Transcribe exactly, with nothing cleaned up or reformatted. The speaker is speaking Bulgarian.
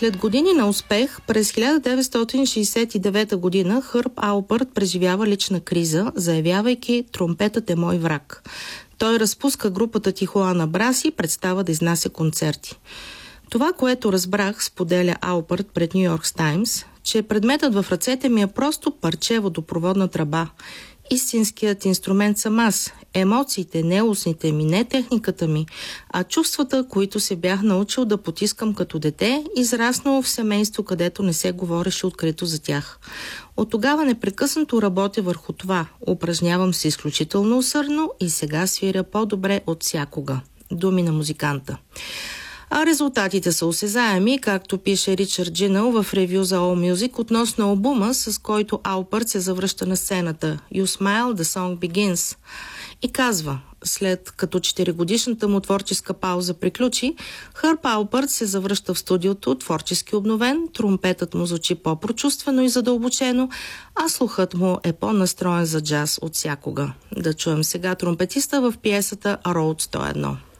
След години на успех, през хиляда деветстотин шейсет и девета година Хърб Алпърт преживява лична криза, заявявайки "Тромпетът е мой враг". Той разпуска групата Тихуана Брас и представа да изнася концерти. Това, което разбрах, споделя Алпърт пред Ню Йорк Таймс, че предметът в ръцете ми е просто парче водопроводна тръба. Истинският инструмент съм аз. Емоциите, не устните ми, не техниката ми, а чувствата, които се бях научил да потискам като дете, израснало в семейство, където не се говореше открито за тях. От тогава непрекъснато работя върху това. Упражнявам се изключително усърдно и сега свиря по-добре от всякога. Думи на музиканта. А резултатите са осезаеми, както пише Ричард Джинъл в ревю за AllMusic относно албума, с който Алпърт се завръща на сцената "You Smile, the Song Begins" и казва: след като четиригодишната му творческа пауза приключи, Хърб Алпърт се завръща в студиото, творчески обновен, тромпетът му звучи по-прочувствено и задълбочено, а слухът му е по-настроен за джаз от всякога. Да чуем сега тромпетиста в пиесата Road сто едно.